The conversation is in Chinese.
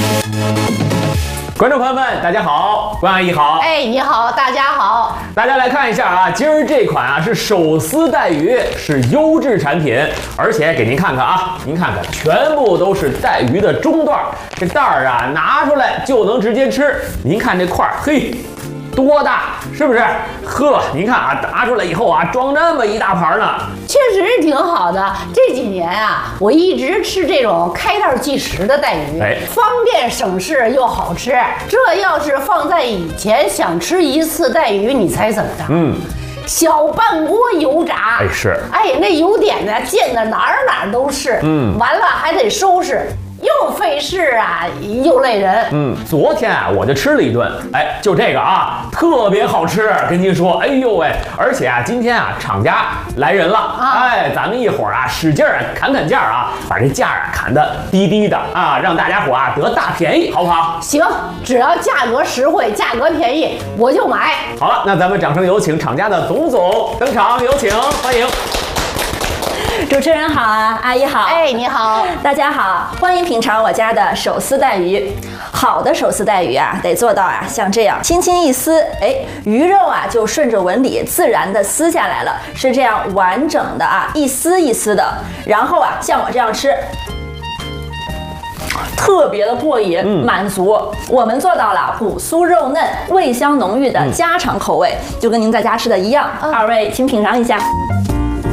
观众朋友们，大家好，关阿姨好。 哎，你好，大家好。 大家来看一下啊，今儿这款啊是手撕带鱼，是优质产品，而且给您看看啊，您看看，全部都是带鱼的中段，这袋儿啊拿出来就能直接吃。您看这块儿，嘿。多大，是不是？呵，您看啊，拿出来以后啊，装这么一大盘呢， 确实是挺好的。这几年啊，我一直吃这种开袋即食的带鱼，方便省事又好吃。这要是放在以前，想吃一次带鱼，你猜怎么着？小半锅油炸， 哎是， 哎那油点呢溅的哪儿都是，完了还得收拾。又费事啊，又累人。 昨天啊，我就吃了一顿，哎，就这个啊，特别好吃，跟您说，哎呦喂！而且啊，今天啊，厂家来人了，哎，咱们一会儿啊，使劲儿砍价啊，把这价啊砍得低低的啊，让大家伙啊得大便宜，好不好？ 行，只要价格实惠、价格便宜，我就买。 好了，那咱们掌声有请厂家的董总登场，有请，欢迎。 主持人好啊，阿姨好， 哎，你好， 大家好，欢迎品尝我家的手撕带鱼。好的手撕带鱼啊，得做到啊，像这样轻轻一撕，哎，鱼肉啊就顺着纹理自然的撕下来了，是这样完整的啊，一丝一丝的。然后啊，像我这样吃。特别的过瘾，满足。我们做到了骨酥肉嫩、味香浓郁的家常口味，就跟您在家吃的一样。二位请品尝一下。